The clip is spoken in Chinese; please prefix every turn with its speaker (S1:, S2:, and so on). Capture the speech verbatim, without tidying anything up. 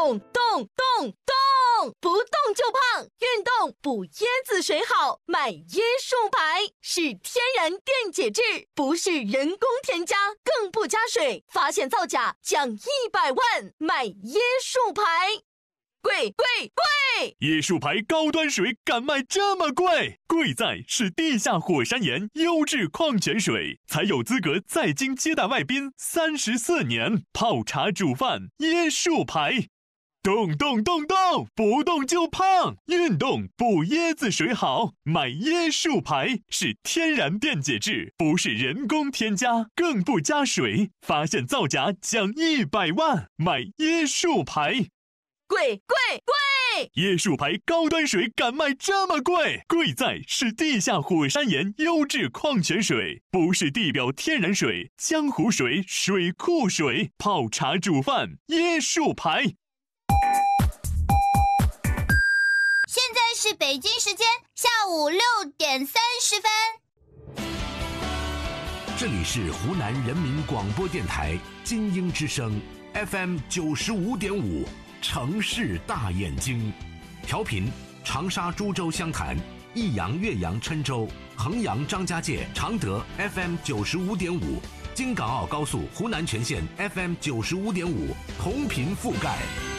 S1: 动动动动，不动就胖，运动补椰子水好，买椰树牌是天然电解质，不是人工添加，更不加水，发现造假奖一百万，买椰树牌。贵贵贵！
S2: 椰树牌高端水敢卖这么贵？贵在是地下火山岩优质矿泉水，才有资格在京接待外宾三十四年，泡茶煮饭椰树牌。动动动动，不动就胖，运动补椰子水好，买椰树牌是天然电解质，不是人工添加，更不加水，发现造假奖一百万，买椰树牌。
S1: 贵贵贵！
S2: 椰树牌高端水敢卖这么贵？贵在是地下火山岩优质矿泉水，不是地表天然水、江湖水、水库水，泡茶煮饭椰树牌。
S3: 现在是北京时间下午六点三十分。
S4: 这里是湖南人民广播电台金鹰之声 F M 九十五点五。城市大眼睛，调频长沙、株洲、湘潭、益阳、岳阳、郴州、衡阳、张家界、常德 F M 九十五点五，京港澳高速湖南全线 F M 九十五点五，同频覆盖。